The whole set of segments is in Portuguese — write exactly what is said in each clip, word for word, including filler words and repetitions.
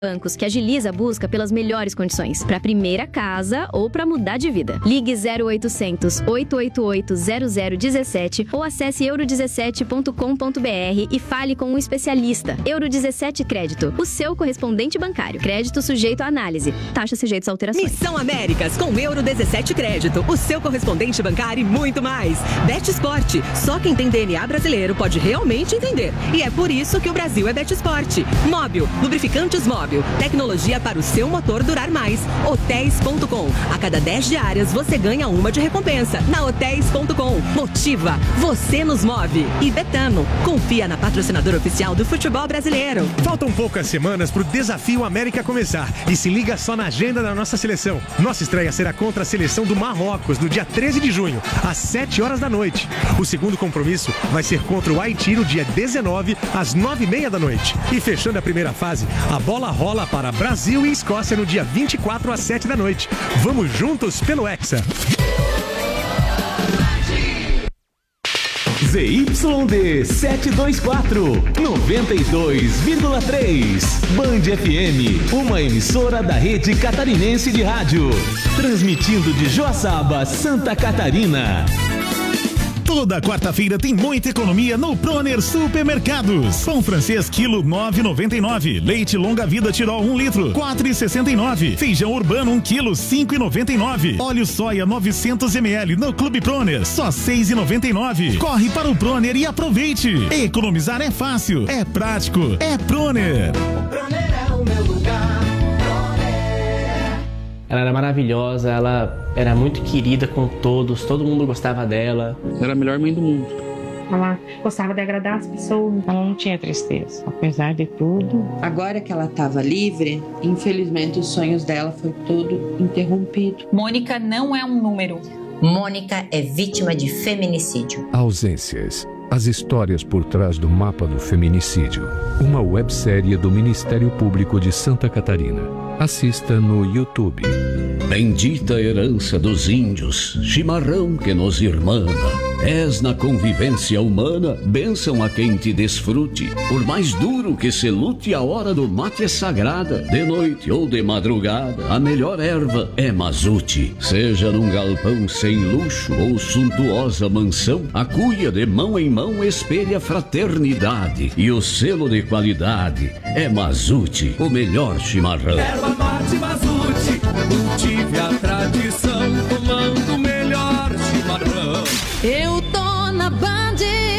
Bancos, que agiliza a busca pelas melhores condições para primeira casa ou para mudar de vida. Ligue zero oitocentos, oito oito oito, zero zero um sete ou acesse euro dezessete ponto com ponto br e fale com um especialista. Euro dezessete Crédito, o seu correspondente bancário. Crédito sujeito à análise. Taxa sujeita a alterações. Missão Américas com Euro dezessete Crédito, o seu correspondente bancário e muito mais. Betsport, só quem tem D N A brasileiro pode realmente entender. E é por isso que o Brasil é Betsport. Móbil, lubrificantes Móbil. Tecnologia para o seu motor durar mais. Hotéis ponto com. A cada dez diárias você ganha uma de recompensa. Na Hotéis ponto com. Motiva. Você nos move. E Betano. Confia na patrocinadora oficial do futebol brasileiro. Faltam poucas semanas para o Desafio América começar. E se liga só na agenda da nossa seleção. Nossa estreia será contra a seleção do Marrocos no dia treze de junho, às sete horas da noite. O segundo compromisso vai ser contra o Haiti no dia dezenove, às nove e meia da noite. E fechando a primeira fase, a bola rola para Brasil e Escócia no dia vinte e quatro às sete da noite. Vamos juntos pelo Hexa. Z Y D setecentos e vinte e quatro, noventa e dois vírgula três. Band F M, uma emissora da Rede Catarinense de Rádio. Transmitindo de Joaçaba, Santa Catarina. Toda quarta-feira tem muita economia no Proner Supermercados. Pão francês quilo nove reais e noventa e nove centavos. Leite longa vida Tirol um litro quatro reais e sessenta e nove centavos. Feijão urbano um quilo cinco reais e noventa e nove centavos. Óleo soia novecentos mililitros no Clube Proner só seis reais e noventa e nove centavos. Corre para o Proner e aproveite. Economizar é fácil, é prático, é Proner. O Proner é o meu lugar. Ela era maravilhosa, ela era muito querida com todos, todo mundo gostava dela. Era a melhor mãe do mundo. Ela gostava de agradar as pessoas, ela não tinha tristeza, apesar de tudo. Agora que ela estava livre, infelizmente os sonhos dela foi tudo interrompido. Mônica não é um número. Mônica é vítima de feminicídio. Ausências. As histórias por trás do mapa do feminicídio. Uma websérie do Ministério Público de Santa Catarina. Assista no YouTube. Bendita herança dos índios, chimarrão que nos irmana. És na convivência humana, bênção a quem te desfrute. Por mais duro que se lute, a hora do mate é sagrada. De noite ou de madrugada, a melhor erva é mazute. Seja num galpão sem luxo ou suntuosa mansão, a cuia de mão em mão espelha fraternidade. E o selo de qualidade é Mazute, o melhor chimarrão. Erva mate Mazute, cultive a tradição, tomando o melhor chimarrão. Eu tô na Band.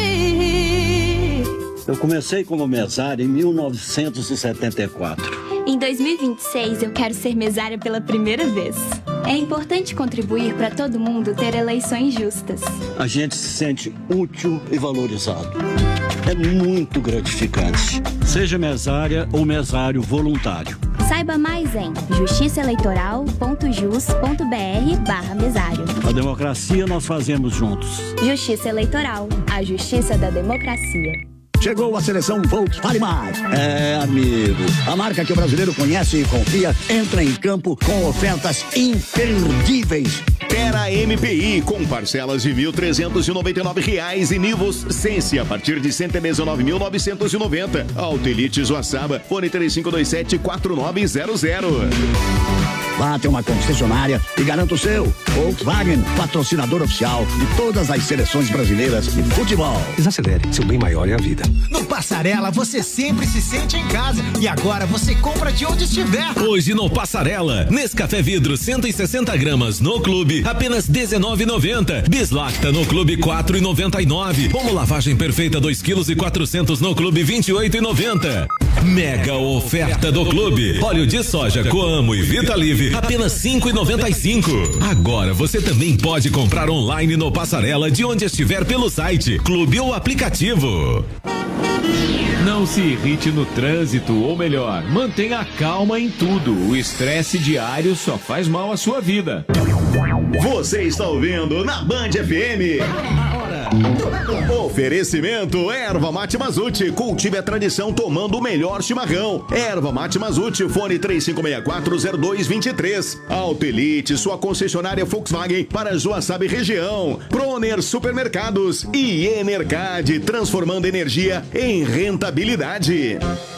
Eu comecei como mesário em mil novecentos e setenta e quatro. Em dois mil e vinte e seis, eu quero ser mesária pela primeira vez. É importante contribuir para todo mundo ter eleições justas. A gente se sente útil e valorizado. É muito gratificante. Seja mesária ou mesário voluntário. Saiba mais em justiçaeleitoral.jus.br barra mesário. A democracia nós fazemos juntos. Justiça Eleitoral, a justiça da democracia. Chegou a seleção Volkswagen Mais. É, amigo. A marca que o brasileiro conhece e confia entra em campo com ofertas imperdíveis. Terra M P I com parcelas de mil trezentos e noventa e nove reais e Nivus Sense a partir de cento e dezenove mil novecentos e noventa. Autelite Joaçaba, fone três cinco dois sete quatro nove zero zero. Vá até uma concessionária e garanta o seu. Volkswagen, patrocinador oficial de todas as seleções brasileiras de futebol. Desacelere, seu bem maior é a vida. No Passarela você sempre se sente em casa e agora você compra de onde estiver. Hoje no Passarela, Nescafé Vidro cento e sessenta gramas no Clube, apenas dezenove reais e noventa centavos. Bislacta no Clube quatro reais e noventa e nove centavos. Como lavagem perfeita dois quilos e quatrocentos no Clube vinte e oito reais e noventa centavos. Mega oferta do Clube. Óleo de soja Coamo e Vita Live, apenas cinco reais e noventa e cinco centavos. Agora você também pode comprar online no Passarela de onde estiver pelo site, Clube ou aplicativo. Não se irrite no trânsito, ou melhor, mantenha calma em tudo. O estresse diário só faz mal à sua vida. Você está ouvindo na Band F M. Oferecimento Erva Mate Mazute. Cultive a tradição tomando o melhor chimarrão. Erva Mate Mazute, fone três cinco seis quatro zero dois dois três. Autelite, sua concessionária Volkswagen para Joaçaba e região. Proner Supermercados e Enercad, transformando energia em rentabilidade.